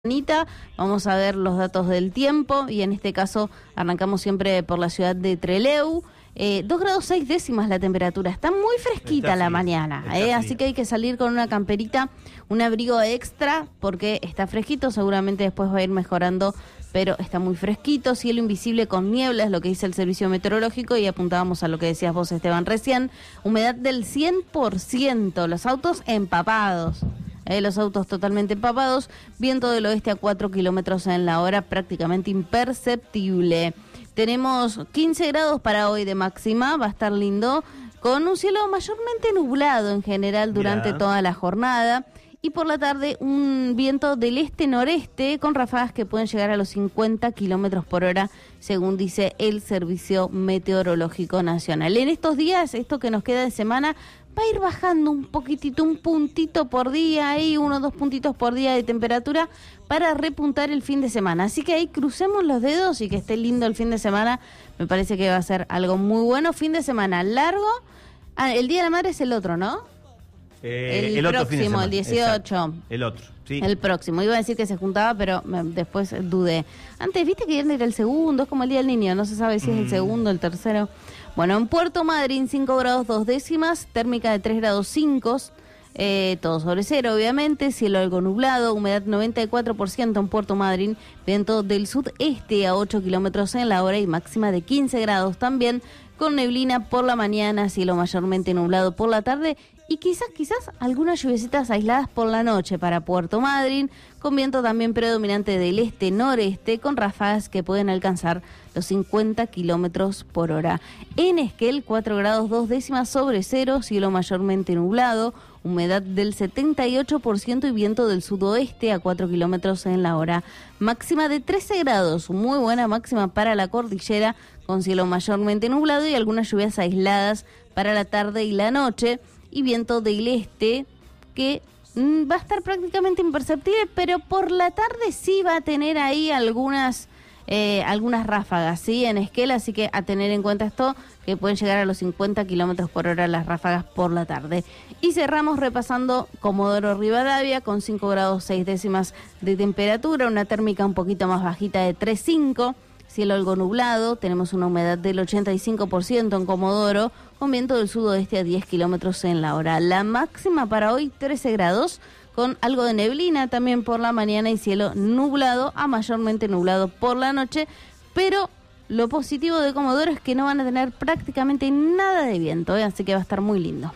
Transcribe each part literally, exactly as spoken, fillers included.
Anita, vamos a ver los datos del tiempo y en este caso arrancamos siempre por la ciudad de Trelew. Eh, dos grados seis décimas la temperatura, está muy fresquita está la frío, mañana, eh, así que hay que salir con una camperita, un abrigo extra porque está fresquito, seguramente después va a ir mejorando, pero está muy fresquito, cielo invisible con niebla es lo que dice el servicio meteorológico y apuntábamos a lo que decías vos, Esteban, recién, humedad del cien por ciento, los autos empapados. Eh, los autos totalmente empapados, viento del oeste a cuatro kilómetros en la hora, prácticamente imperceptible. Tenemos quince grados para hoy de máxima, va a estar lindo, con un cielo mayormente nublado en general durante yeah. toda la jornada. Y por la tarde un viento del este-noreste con ráfagas que pueden llegar a los cincuenta kilómetros por hora, según dice el Servicio Meteorológico Nacional. En estos días, esto que nos queda de semana, va a ir bajando un poquitito, un puntito por día, ahí uno o dos puntitos por día de temperatura para repuntar el fin de semana. Así que ahí crucemos los dedos y que esté lindo el fin de semana. Me parece que va a ser algo muy bueno. Fin de semana largo. Ah, el Día de la Madre es el otro, ¿no? Eh, el, el otro próximo, fin de el dieciocho. Exacto. El otro, sí. El próximo. Iba a decir que se juntaba, pero me, después dudé. Antes, viste que era el segundo, es como el Día del Niño, no se sabe si mm. es el segundo, el tercero. Bueno, en Puerto Madryn, cinco grados dos décimas, térmica de tres grados cinco, eh, todo sobre cero, obviamente, cielo algo nublado, humedad noventa y cuatro por ciento en Puerto Madryn, viento del sudeste a ocho kilómetros en la hora y máxima de quince grados también, con neblina por la mañana, cielo mayormente nublado por la tarde y quizás, quizás algunas lluviecitas aisladas por la noche para Puerto Madryn, con viento también predominante del este-noreste, con ráfagas que pueden alcanzar los cincuenta kilómetros por hora. En Esquel, cuatro grados dos décimas sobre cero, cielo mayormente nublado, humedad del setenta y ocho por ciento y viento del sudoeste a cuatro kilómetros en la hora. Máxima de trece grados, muy buena máxima para la cordillera, con cielo mayormente nublado y algunas lluvias aisladas para la tarde y la noche, y viento del este que mmm, va a estar prácticamente imperceptible, pero por la tarde sí va a tener ahí algunas eh, algunas ráfagas, ¿sí? En Esquel, así que a tener en cuenta esto, que pueden llegar a los cincuenta kilómetros por hora las ráfagas por la tarde. Y cerramos repasando Comodoro Rivadavia con cinco grados seis décimas de temperatura, una térmica un poquito más bajita de tres coma cinco, cielo algo nublado, tenemos una humedad del ochenta y cinco por ciento en Comodoro, con viento del sudoeste a diez kilómetros en la hora. La máxima para hoy trece grados, con algo de neblina también por la mañana y cielo nublado a mayormente nublado por la noche, pero lo positivo de Comodoro es que no van a tener prácticamente nada de viento, ¿eh? Así que va a estar muy lindo.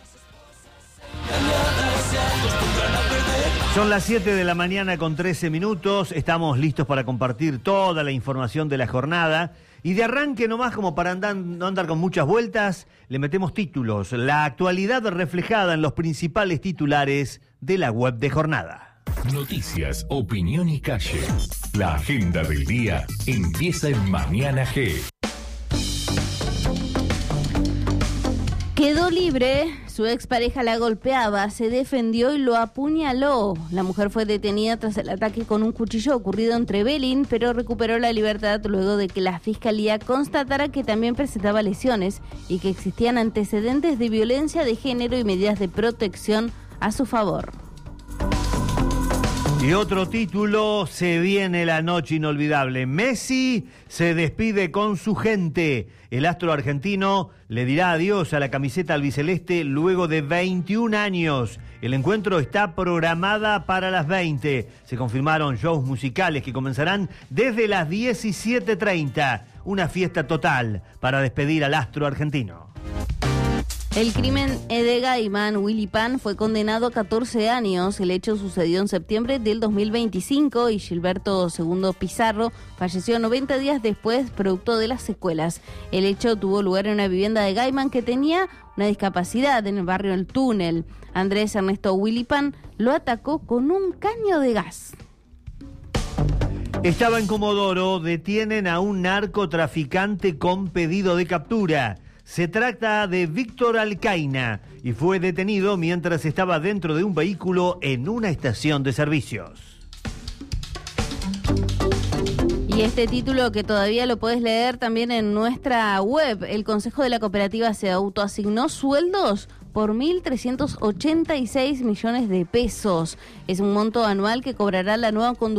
Son las siete de la mañana con trece minutos, estamos listos para compartir toda la información de la jornada y de arranque nomás, como para andar, no andar con muchas vueltas, le metemos títulos, la actualidad reflejada en los principales titulares de la web de Jornada. Noticias, opinión y calle. La agenda del día empieza en Mañana G. Quedó libre, su expareja la golpeaba, se defendió y lo apuñaló. La mujer fue detenida tras el ataque con un cuchillo ocurrido en Trevelin, pero recuperó la libertad luego de que la fiscalía constatara que también presentaba lesiones y que existían antecedentes de violencia de género y medidas de protección a su favor. Y otro título, se viene la noche inolvidable. Messi se despide con su gente. El astro argentino le dirá adiós a la camiseta albiceleste luego de veintiún años. El encuentro está programada para las veinte. Se confirmaron shows musicales que comenzarán desde las diecisiete treinta. Una fiesta total para despedir al astro argentino. El crimen de Gaiman, Willy Pan, fue condenado a catorce años. El hecho sucedió en septiembre del dos mil veinticinco y Gilberto segundo Pizarro falleció noventa días después, producto de las secuelas. El hecho tuvo lugar en una vivienda de Gaiman que tenía una discapacidad en el barrio El Túnel. Andrés Ernesto Willy Pan lo atacó con un caño de gas. Estaba en Comodoro, detienen a un narcotraficante con pedido de captura. Se trata de Víctor Alcaina y fue detenido mientras estaba dentro de un vehículo en una estación de servicios. Y este título que todavía lo puedes leer también en nuestra web. El Consejo de la Cooperativa se autoasignó sueldos por mil trescientos ochenta y seis millones de pesos. Es un monto anual que cobrará la nueva conductora